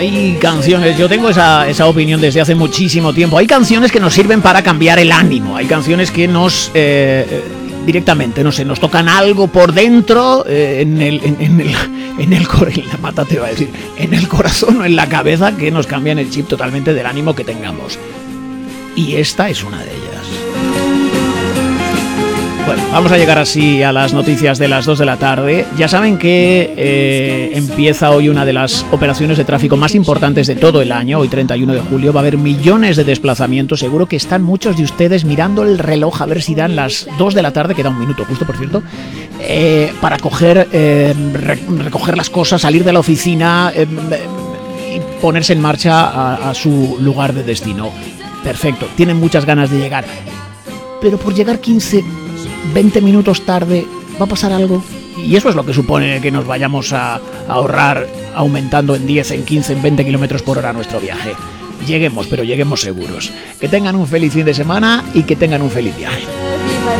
Hay canciones, yo tengo esa opinión desde hace muchísimo tiempo. Hay canciones que nos sirven para cambiar el ánimo. Hay canciones que nos directamente, no sé, nos tocan algo por dentro, en el corazón o en la cabeza, que nos cambian el chip totalmente del ánimo que tengamos. Y esta es una de ellas. Bueno, vamos a llegar así a las noticias de las 2 de la tarde. Ya saben que empieza hoy una de las operaciones de tráfico más importantes de todo el año. Hoy 31 de julio va a haber millones de desplazamientos. Seguro que están muchos de ustedes mirando el reloj a ver si dan las 2 de la tarde, queda un minuto justo, por cierto, para recoger las cosas, salir de la oficina y ponerse en marcha a su lugar de destino. Perfecto, tienen muchas ganas de llegar, pero por llegar 15-20 minutos tarde va a pasar algo, y eso es lo que supone que nos vayamos a ahorrar aumentando en 10, en 15, en 20 kilómetros por hora nuestro viaje. Lleguemos, pero lleguemos seguros. Que tengan un feliz fin de semana y que tengan un feliz viaje.